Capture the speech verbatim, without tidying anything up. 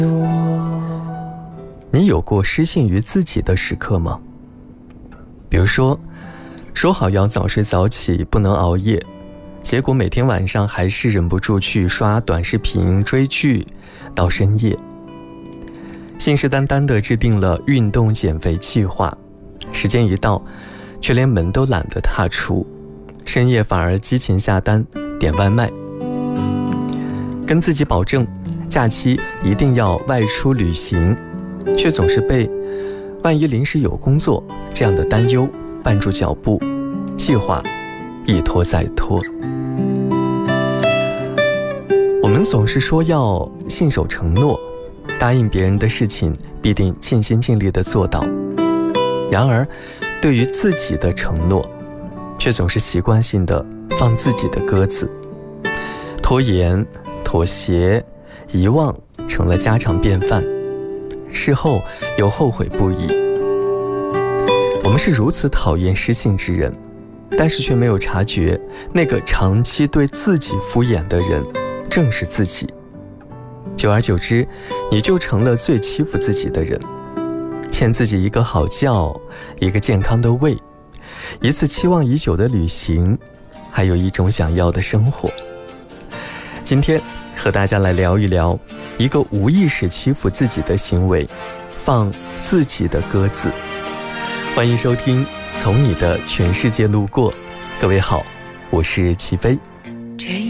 你有过失信于自己的时刻吗？比如说，说好要早睡早起，不能熬夜，结果每天晚上还是忍不住去刷短视频、追剧到深夜。信誓旦旦地制定了运动减肥计划，时间一到，却连门都懒得踏出，深夜反而激情下单点外卖。跟自己保证假期一定要外出旅行，却总是被万一临时有工作这样的担忧绊住脚步，计划一拖再拖。我们总是说要信守承诺，答应别人的事情必定尽心尽力地做到，然而对于自己的承诺却总是习惯性地放自己的鸽子，拖延、妥协、遗忘成了家常便饭，事后又后悔不已。我们是如此讨厌失信之人，但是却没有察觉，那个长期对自己敷衍的人正是自己。久而久之，你就成了最欺负自己的人。欠自己一个好觉，一个健康的胃，一次期望已久的旅行，还有一种想要的生活。今天和大家来聊一聊一个无意识欺负自己的行为，放自己的鸽子。欢迎收听从你的全世界路过。各位好，我是齐飞。